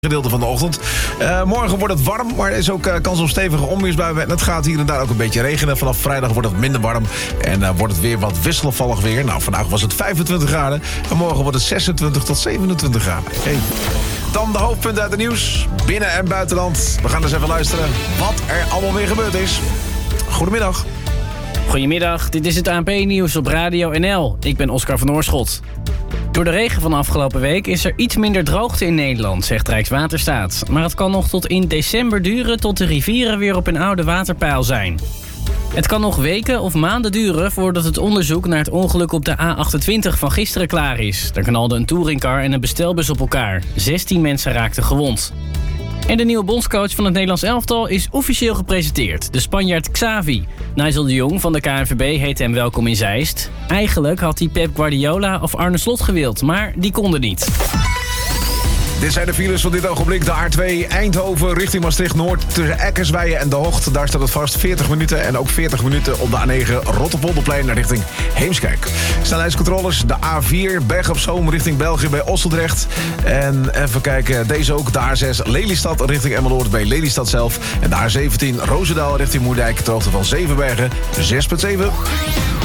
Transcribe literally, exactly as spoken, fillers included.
gedeelte van de ochtend. Uh, morgen wordt het warm, maar er is ook uh, kans op stevige onweersbuien. En het gaat hier en daar ook een beetje regenen. Vanaf vrijdag wordt het minder warm en uh, wordt het weer wat wisselvallig weer. Nou, vandaag was het vijfentwintig graden en morgen wordt het zesentwintig tot zevenentwintig graden. Hey. Dan de hoofdpunten uit het nieuws, binnen- en buitenland. We gaan eens even luisteren wat er allemaal weer gebeurd is. Goedemiddag. Goedemiddag, dit is het A N P-nieuws op Radio N L. Ik ben Oscar van Oorschot. Door de regen van de afgelopen week is er iets minder droogte in Nederland, zegt Rijkswaterstaat. Maar het kan nog tot in december duren tot de rivieren weer op een oude waterpeil zijn. Het kan nog weken of maanden duren voordat het onderzoek naar het ongeluk op de A achtentwintig van gisteren klaar is. Daar knalden een touringcar en een bestelbus op elkaar. zestien mensen raakten gewond. En de nieuwe bondscoach van het Nederlands elftal is officieel gepresenteerd. De Spanjaard Xavi. Nigel de Jong van de K N V B heet hem welkom in Zeist. Eigenlijk had hij Pep Guardiola of Arne Slot gewild, maar die konden niet. Dit zijn de files van dit ogenblik. De A twee Eindhoven richting Maastricht-Noord tussen Eckersweijen en De Hocht. Daar staat het vast veertig minuten en ook veertig minuten op de A negen Rotterpolderplein richting Heemskerk. Snelheidscontroles, de A vier Berg op Zoom richting België bij Osseldrecht. En even kijken, deze ook, de A zes Lelystad richting Emmeloord bij Lelystad zelf. En de A zeventien Roosendaal richting Moerdijk ter hoogte van Zevenbergen zes komma zeven.